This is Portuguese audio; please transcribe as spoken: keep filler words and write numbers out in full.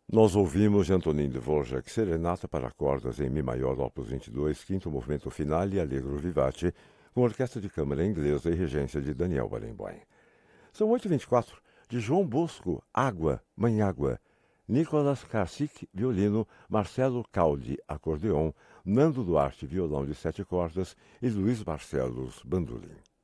Nós ouvimos de Antonin Dvorak, Serenata para cordas em Mi maior, opus vinte e dois, quinto movimento final e Allegro vivace, com orquestra de câmara inglesa e regência de Daniel Barenboim. São oito e vinte e quatro, de João Bosco, Água, Mãe Água, Nicolas Karcik, violino, Marcelo Caldi, acordeon, Nando Duarte, violão de sete cordas e Luiz Barcelos, bandolim.